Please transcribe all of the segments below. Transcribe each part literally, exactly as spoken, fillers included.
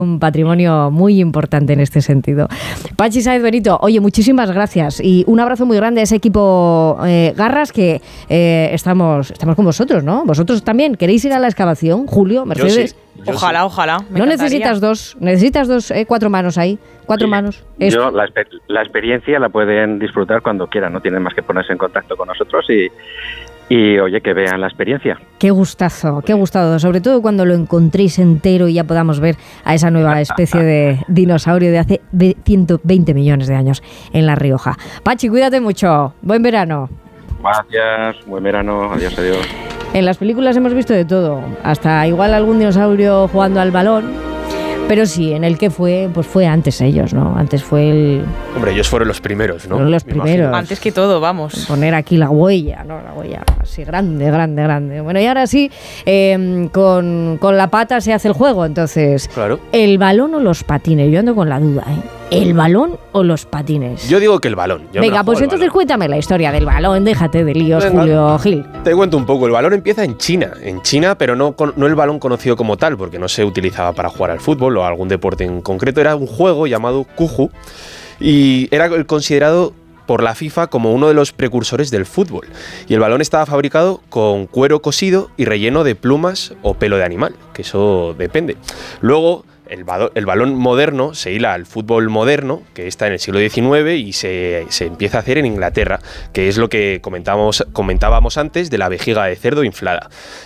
Un patrimonio muy importante en este sentido. Pachi Sáez Benito, oye, muchísimas gracias y un abrazo muy grande a ese equipo eh, Garras que eh, estamos, estamos con vosotros, ¿no? Vosotros también, ¿queréis ir a la excavación, Julio, Mercedes? Yo sí, yo ojalá, sí. ojalá. Me no encantaría. necesitas dos, necesitas dos, eh, cuatro manos ahí, cuatro sí, manos. Yo, la, la experiencia la pueden disfrutar cuando quieran, no tienen más que ponerse en contacto con nosotros y... Y, oye, que vean la experiencia. Qué gustazo, qué gustado. Sobre todo cuando lo encontréis entero y ya podamos ver a esa nueva especie de dinosaurio de hace ciento veinte millones de años en La Rioja. Pachi, cuídate mucho. Buen verano. Gracias, buen verano. Adiós, adiós. En las películas hemos visto de todo. Hasta igual algún dinosaurio jugando al balón. Pero sí, en el que fue, pues fue antes ellos, ¿no? Antes fue el... Hombre, ellos fueron los primeros, ¿no? Fueron los primeros. Antes que todo, vamos. Poner aquí la huella, ¿no? La huella así grande, grande, grande. Bueno, y ahora sí, eh, con, con la pata se hace el juego, entonces... Claro. ¿El balón o los patines? Yo ando con la duda, ¿eh? ¿El balón o los patines? Yo digo que el balón. Yo Venga, pues entonces balón. Cuéntame la historia del balón. Déjate de líos, Venga, Julio Gil. Te cuento un poco. El balón empieza en China. En China, pero no, no el balón conocido como tal, porque no se utilizaba para jugar al fútbol o algún deporte en concreto. Era un juego llamado Kuju y era considerado por la FIFA como uno de los precursores del fútbol. Y el balón estaba fabricado con cuero cosido y relleno de plumas o pelo de animal, que eso depende. Luego... El, ba- el balón moderno se hila al fútbol moderno, que está en el siglo diecinueve y se, se empieza a hacer en Inglaterra, que es lo que comentábamos, comentábamos antes de la vejiga de cerdo inflada.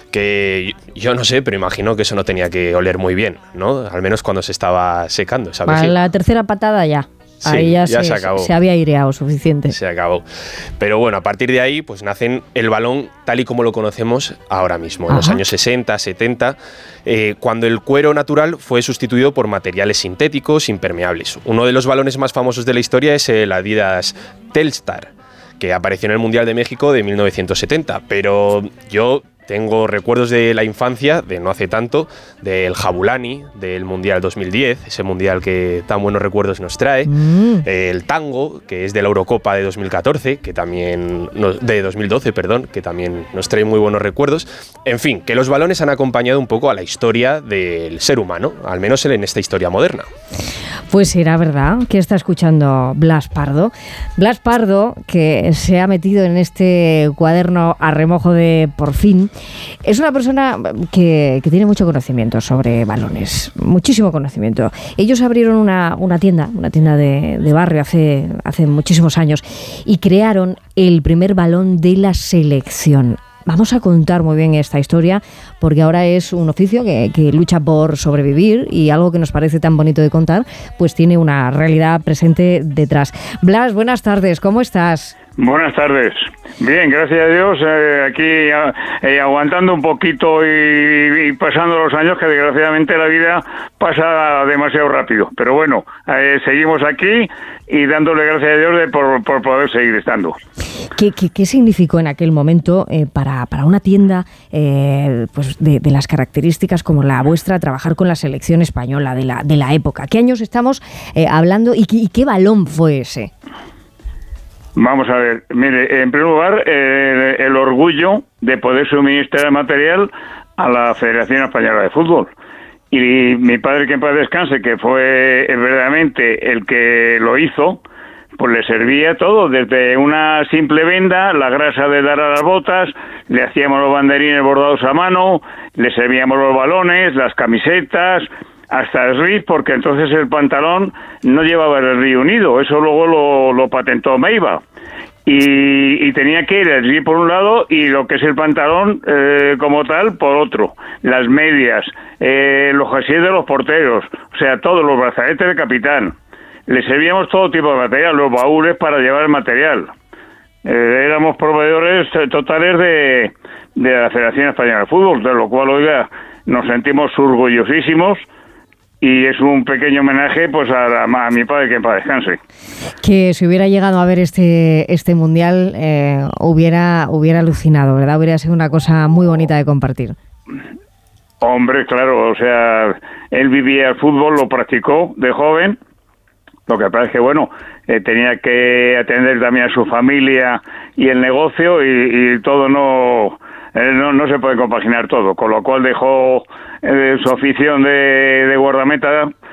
Que yo no sé, pero imagino que eso no tenía que oler muy bien, ¿no? Al menos cuando se estaba secando esa vejiga. A la tercera patada ya. Sí, ahí ya, ya se, se acabó. Se había aireado suficiente. Se acabó. Pero bueno, a partir de ahí pues nacen el balón tal y como lo conocemos ahora mismo, en Ajá. los años sesenta, setenta, eh, cuando el cuero natural fue sustituido por materiales sintéticos impermeables. Uno de los balones más famosos de la historia es el Adidas Telstar, que apareció en el Mundial de México de mil novecientos setenta, pero yo... Tengo recuerdos de la infancia, de no hace tanto, del Jabulani, del Mundial dos mil diez, ese Mundial que tan buenos recuerdos nos trae, mm. el tango, que es de la Eurocopa de dos mil catorce, que también nos, de dos mil doce, perdón, que también nos trae muy buenos recuerdos. En fin, que los balones han acompañado un poco a la historia del ser humano, al menos en esta historia moderna. Pues será verdad que está escuchando Blas Pardo. Blas Pardo, que se ha metido en este cuaderno a remojo de Por Fin, es una persona que, que tiene mucho conocimiento sobre balones, muchísimo conocimiento. Ellos abrieron una, una tienda, una tienda de, de barrio hace, hace muchísimos años y crearon el primer balón de la selección. Vamos a contar muy bien esta historia porque ahora es un oficio que, que lucha por sobrevivir y algo que nos parece tan bonito de contar, pues tiene una realidad presente detrás. Blas, buenas tardes, ¿cómo estás? Buenas tardes. Bien, gracias a Dios, eh, aquí eh, aguantando un poquito y, y pasando los años, que desgraciadamente la vida pasa demasiado rápido. Pero bueno, eh, seguimos aquí y dándole gracias a Dios de por, por poder seguir estando. ¿Qué, qué, qué significó en aquel momento eh, para, para una tienda eh, pues de, de las características como la vuestra trabajar con la selección española de la, de la época? ¿Qué años estamos eh, hablando y, y qué balón fue ese? Vamos a ver, mire, en primer lugar, eh, el orgullo de poder suministrar material a la Federación Española de Fútbol. Y mi padre, que en paz descanse, que fue verdaderamente el que lo hizo, pues le servía todo, desde una simple venda, la grasa de dar a las botas, le hacíamos los banderines bordados a mano, le servíamos los balones, las camisetas, hasta el R I F, porque entonces el pantalón no llevaba el R I unido, eso luego lo, lo patentó Meiba. Y, y tenía que ir el R I F por un lado y lo que es el pantalón eh, como tal por otro. Las medias, eh, los jerseys de los porteros, o sea, todos los brazaletes del capitán. Le servíamos todo tipo de material, los baúles para llevar el material. Eh, éramos proveedores totales de, de la Federación Española de Fútbol, de lo cual, oiga, nos sentimos orgullosísimos. Y es un pequeño homenaje pues a, a mi padre, que en paz descanse. Que si hubiera llegado a ver este este mundial eh, hubiera hubiera alucinado, ¿verdad? Hubiera sido una cosa muy bonita de compartir. Hombre, claro, o sea, él vivía el fútbol, lo practicó de joven. Lo que pasa es que, bueno, eh, tenía que atender también a su familia y el negocio y, y todo no... No, no se puede compaginar todo, con lo cual dejó eh, su afición de, de guardameta